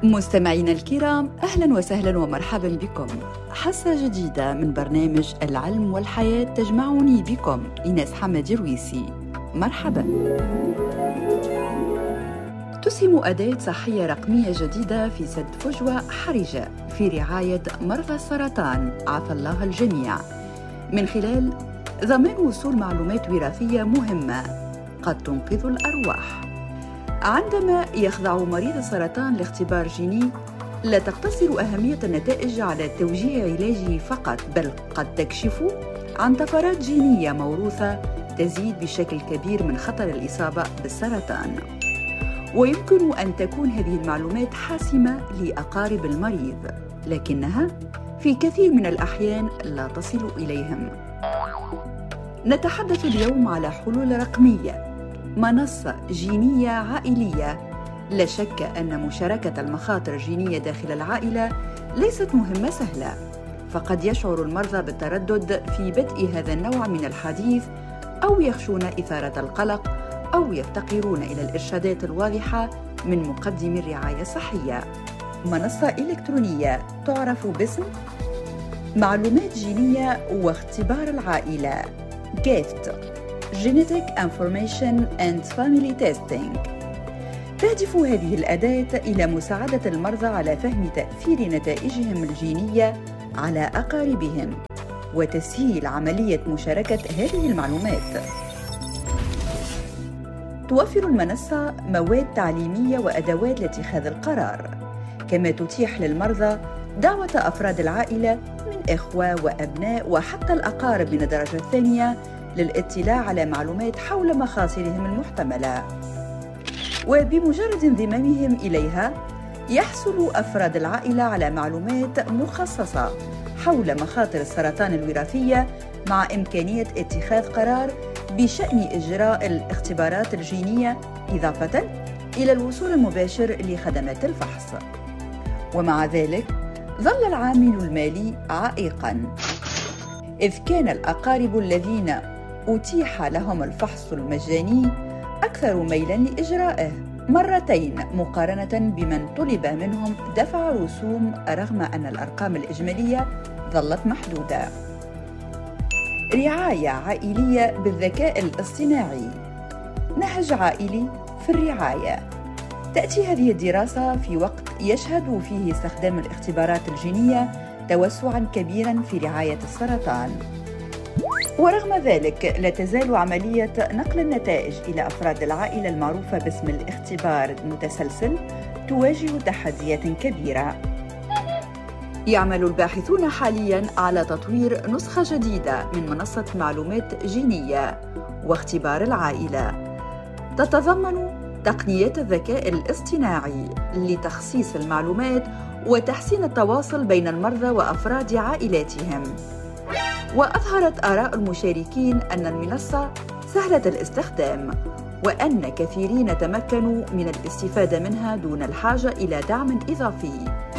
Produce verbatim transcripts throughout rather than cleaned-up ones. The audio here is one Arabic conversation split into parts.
مستمعينا الكرام، أهلا وسهلا ومرحبا بكم. حصة جديدة من برنامج العلم والحياة تجمعني بكم إيناس حمدي رويسي. مرحبا. تسهم أداة صحية رقمية جديدة في سد فجوة حرجة في رعاية مرضى السرطان، عافى الله الجميع، من خلال ضمان وصول معلومات وراثية مهمة قد تنقذ الأرواح. عندما يخضع مريض السرطان لاختبار جيني، لا تقتصر أهمية النتائج على توجيه علاجه فقط، بل قد تكشف عن طفرات جينية موروثة تزيد بشكل كبير من خطر الإصابة بالسرطان. ويمكن أن تكون هذه المعلومات حاسمة لأقارب المريض، لكنها في كثير من الأحيان لا تصل إليهم. نتحدث اليوم على حلول رقمية، منصة جينية عائلية. لا شك أن مشاركة المخاطر الجينية داخل العائلة ليست مهمة سهلة، فقد يشعر المرضى بالتردد في بدء هذا النوع من الحديث، أو يخشون إثارة القلق، أو يفتقرون إلى الإرشادات الواضحة من مقدم الرعاية الصحية. منصة إلكترونية تعرف باسم معلومات جينية واختبار العائلة جيفت Genetic Information and Family Testing. تهدف هذه الأداة إلى مساعدة المرضى على فهم تأثير نتائجهم الجينية على أقاربهم، وتسهيل عملية مشاركة هذه المعلومات. توفر المنصة مواد تعليمية وأدوات لاتخاذ القرار، كما تتيح للمرضى دعوة أفراد العائلة من إخوة وأبناء وحتى الأقارب من الدرجة الثانية للاطلاع على معلومات حول مخاطرهم المحتملة. وبمجرد انضمامهم إليها، يحصل أفراد العائلة على معلومات مخصصة حول مخاطر السرطان الوراثية، مع إمكانية اتخاذ قرار بشأن إجراء الاختبارات الجينية، إضافة إلى الوصول المباشر لخدمات الفحص. ومع ذلك، ظل العامل المالي عائقاً، إذ كان الأقارب الذين أتيح لهم الفحص المجاني أكثر ميلاً لإجرائه مرتين مقارنة بمن طلب منهم دفع رسوم، رغم أن الأرقام الإجمالية ظلت محدودة. رعاية عائلية بالذكاء الاصطناعي، نهج عائلي في الرعاية. تأتي هذه الدراسة في وقت يشهد فيه استخدام الاختبارات الجينية توسعاً كبيراً في رعاية السرطان. ورغم ذلك، لا تزال عملية نقل النتائج إلى أفراد العائلة المعروفة باسم الاختبار المتسلسل تواجه تحديات كبيرة. يعمل الباحثون حالياً على تطوير نسخة جديدة من منصة معلومات جينية واختبار العائلة، تتضمن تقنيات الذكاء الاصطناعي لتخصيص المعلومات وتحسين التواصل بين المرضى وأفراد عائلاتهم. وأظهرت آراء المشاركين أن المنصة سهلة الاستخدام، وأن كثيرين تمكنوا من الاستفادة منها دون الحاجة إلى دعم إضافي.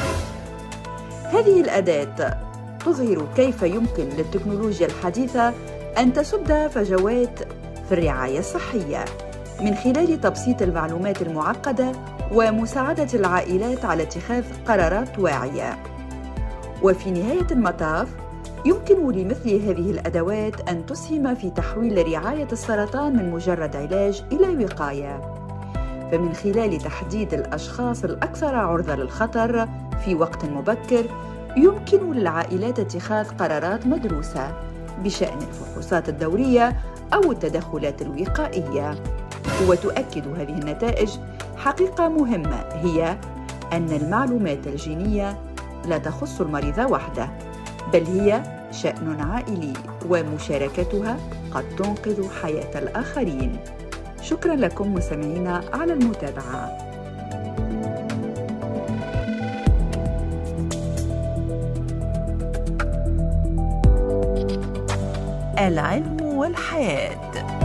هذه الأداة تظهر كيف يمكن للتكنولوجيا الحديثة أن تسد فجوات في الرعاية الصحية، من خلال تبسيط المعلومات المعقدة ومساعدة العائلات على اتخاذ قرارات واعية. وفي نهاية المطاف، يمكن لمثل هذه الأدوات أن تسهم في تحويل رعاية السرطان من مجرد علاج إلى وقاية، فمن خلال تحديد الأشخاص الأكثر عرضة للخطر في وقت مبكر، يمكن للعائلات اتخاذ قرارات مدروسة بشأن الفحوصات الدورية أو التدخلات الوقائية. وتؤكد هذه النتائج حقيقة مهمة، هي أن المعلومات الجينية لا تخص المريض وحده، بل هي شأن عائلي، ومشاركتها قد تنقذ حياة الآخرين. شكراً لكم مستمعينا على المتابعة. العلم والحياة.